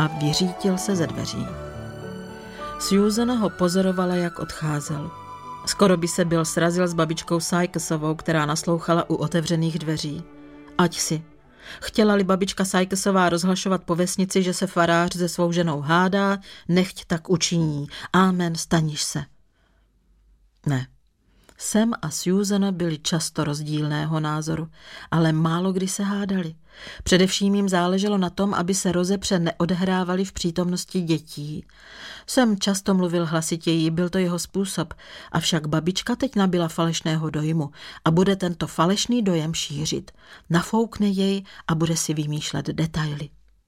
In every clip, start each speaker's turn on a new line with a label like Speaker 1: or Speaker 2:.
Speaker 1: a vyřítil se ze dveří. Susan ho pozorovala, jak odcházel. Skoro by se byl srazil s babičkou Sykesovou, která naslouchala u otevřených dveří. Ať si. Chtěla-li babička Sykesová rozhlašovat po vesnici, že se farář se svou ženou hádá, nechť tak učiní. Amen, staniš se. Ne. Sam a Susan byli často rozdílného názoru, ale málo kdy se hádali. Především jim záleželo na tom, aby se rozepře neodhrávaly v přítomnosti dětí. Sam často mluvil hlasitěji, byl to jeho způsob, avšak babička teď nabyla falešného dojmu a bude tento falešný dojem šířit. Nafoukne jej a bude si vymýšlet detaily.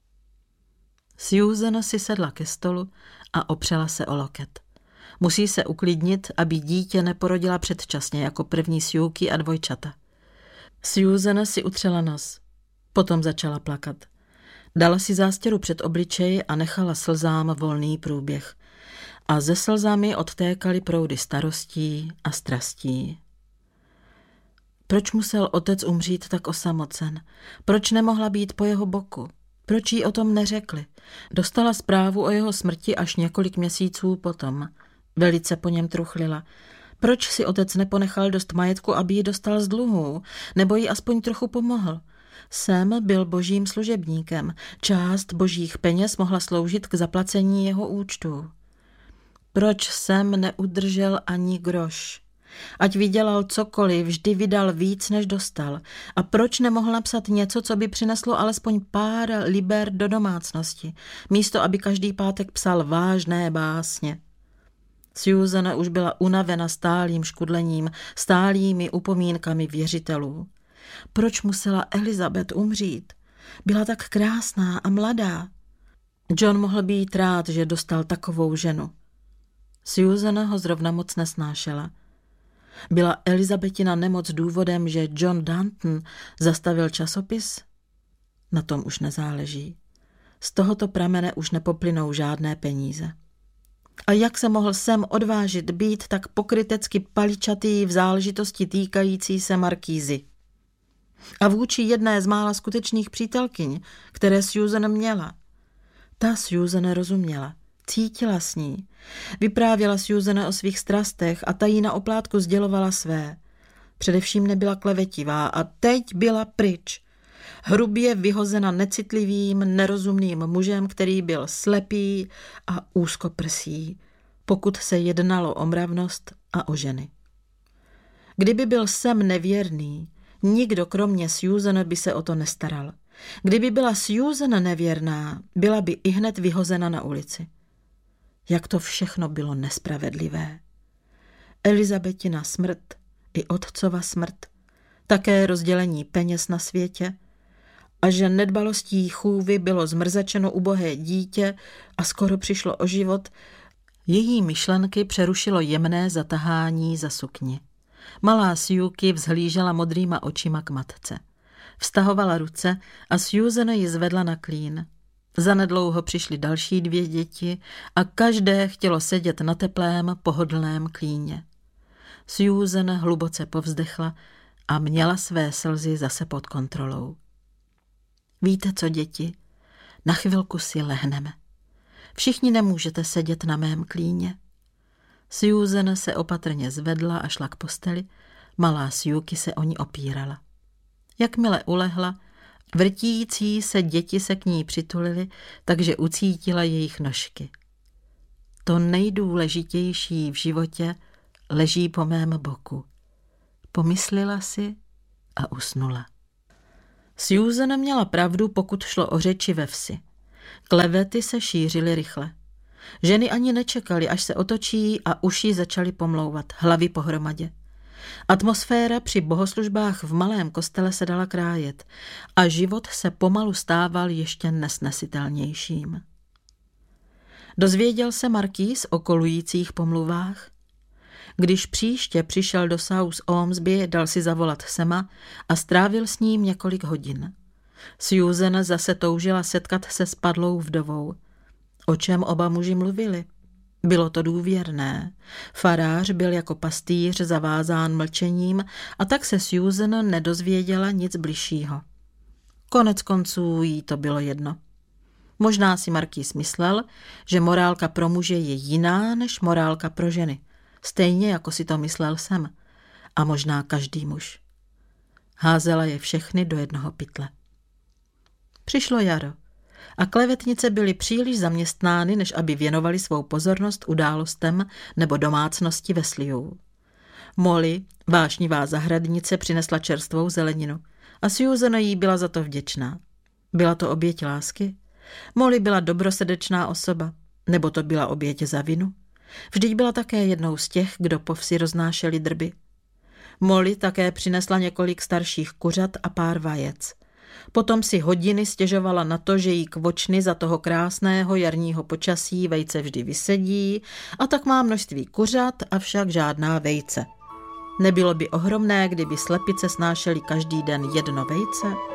Speaker 1: Susan si sedla ke stolu a opřela se o loket. Musí se uklidnit, aby dítě neporodila předčasně jako první Sjuky a dvojčata. Susan si utřela nos. Potom začala plakat. Dala si zástěru před obličej a nechala slzám volný průběh. A ze slzami odtékaly proudy starostí a strastí. Proč musel otec umřít tak osamocen? Proč nemohla být po jeho boku? Proč jí o tom neřekli? Dostala zprávu o jeho smrti až několik měsíců potom. Velice po něm truchlila. Proč si otec neponechal dost majetku, aby ji dostal z dluhů, nebo jí aspoň trochu pomohl? Sam byl božím služebníkem. Část božích peněz mohla sloužit k zaplacení jeho účtů. Proč Sam neudržel ani groš? Ať vydělal cokoliv, vždy vydal víc, než dostal. A proč nemohl napsat něco, co by přineslo alespoň pár liber do domácnosti, místo aby každý pátek psal vážné básně? Susan už byla unavena stálým škudlením, stálými upomínkami věřitelů. Proč musela Elizabeth umřít? Byla tak krásná a mladá. John mohl být rád, že dostal takovou ženu. Susan ho zrovna moc nesnášela. Byla Elizabetina nemoc důvodem, že John Danton zastavil časopis? Na tom už nezáleží. Z tohoto pramene už nepoplynou žádné peníze. A jak se mohl Sam odvážit být tak pokrytecky paličatý v záležitosti týkající se markýzy? A vůči jedné z mála skutečných přítelkyň, které Susan měla. Ta Susan rozuměla, cítila s ní. Vyprávěla Susan o svých strastech a ta jí na oplátku sdělovala své. Především nebyla klevetivá a teď byla pryč. Hrubě vyhozena necitlivým, nerozumným mužem, který byl slepý a úzkoprsý, pokud se jednalo o mravnost a o ženy. Kdyby byl Sam nevěrný, nikdo kromě Susan by se o to nestaral. Kdyby byla Susan nevěrná, byla by ihned vyhozena na ulici. Jak to všechno bylo nespravedlivé. Elizabetina smrt i otcova smrt, také rozdělení peněz na světě, a že nedbalostí chůvy bylo zmrzačeno ubohé dítě a skoro přišlo o život, její myšlenky přerušilo jemné zatahání za sukni. Malá Sjuky vzhlížela modrýma očima k matce. Vztahovala ruce a Susan ji zvedla na klín. Zanedlouho přišly další 2 děti a každé chtělo sedět na teplém, pohodlném klíně. Susan hluboce povzdechla a měla své slzy zase pod kontrolou. Víte co, děti? Na chvilku si lehneme. Všichni nemůžete sedět na mém klíně. Susan se opatrně zvedla a šla k posteli, malá Sjuky se o ní opírala. Jakmile ulehla, vrtící se děti se k ní přitulily, takže ucítila jejich nožky. To nejdůležitější v životě leží po mém boku. Pomyslela si a usnula. Susan měla pravdu, pokud šlo o řeči ve vsi. Klevety se šířily rychle. Ženy ani nečekaly, až se otočí a uši začaly pomlouvat, hlavy pohromadě. Atmosféra při bohoslužbách v malém kostele se dala krájet a život se pomalu stával ještě nesnesitelnějším. Dozvěděl se markýz o kolujících pomluvách? Když příště přišel do South Ormsby, dal si zavolat Sama a strávil s ním několik hodin. Susan zase toužila setkat se s padlou vdovou. O čem oba muži mluvili? Bylo to důvěrné. Farář byl jako pastýř zavázán mlčením a tak se Susan nedozvěděla nic bližšího. Konec konců jí to bylo jedno. Možná si markýz myslel, že morálka pro muže je jiná než morálka pro ženy. Stejně jako si to myslel jsem. A možná každý muž. Házela je všechny do jednoho pytle. Přišlo jaro a klevetnice byly příliš zaměstnány, než aby věnovali svou pozornost událostem nebo domácnosti ve Sloughu. Molly, vášnivá zahradnice, přinesla čerstvou zeleninu a Susan jí byla za to vděčná. Byla to oběť lásky? Molly byla dobrosrdečná osoba, nebo to byla oběť za vinu? Vždyť byla také jednou z těch, kdo po vsi roznášeli drby. Molly také přinesla několik starších kuřat a pár vajec. Potom si hodiny stěžovala na to, že jí kvočny za toho krásného jarního počasí vejce vždy vysedí a tak má množství kuřat, avšak žádná vejce. Nebylo by ohromné, kdyby slepice snášely každý den jedno vejce?